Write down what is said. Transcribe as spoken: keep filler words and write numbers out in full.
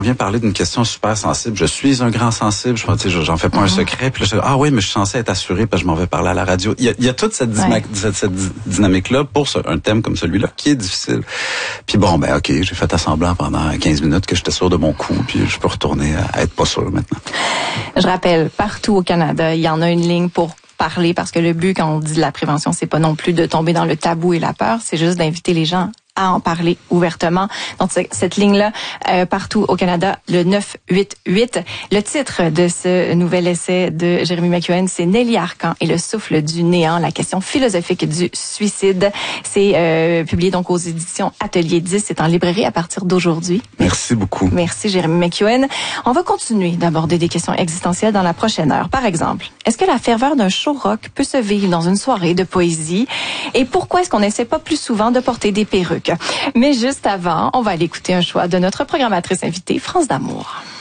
On vient parler d'une question super sensible. Je suis un grand sensible. Je pense, j'en fais pas mm-hmm. un secret. Puis là, je dis, ah oui, mais je suis censé être assuré parce que je m'en vais parler à la radio. Il y a, il y a toute cette, dyma- ouais. cette, cette dynamique-là pour ce, un thème comme celui-là qui est difficile. Puis bon, ben ok, j'ai fait semblant pendant quinze minutes que j'étais sûr de mon coup. Puis je peux retourner à être pas sûr maintenant. Je rappelle, partout au Canada, il y en a une ligne pour parler parce que le but, quand on dit de la prévention, c'est pas non plus de tomber dans le tabou et la peur, c'est juste d'inviter les gens à en parler ouvertement. Donc, cette ligne-là, euh, partout au Canada, le neuf huit huit. Le titre de ce nouvel essai de Jérémy McEwen, c'est Nelly Arcan et le souffle du néant, la question philosophique du suicide. C'est euh, publié donc aux éditions Atelier dix. C'est en librairie à partir d'aujourd'hui. Merci beaucoup. Merci, Jérémy McEwen. On va continuer d'aborder des questions existentielles dans la prochaine heure. Par exemple, est-ce que la ferveur d'un show rock peut se vivre dans une soirée de poésie? Et pourquoi est-ce qu'on n'essaie pas plus souvent de porter des perruques? Mais juste avant, on va aller écouter un choix de notre programmatrice invitée, France d'Amour.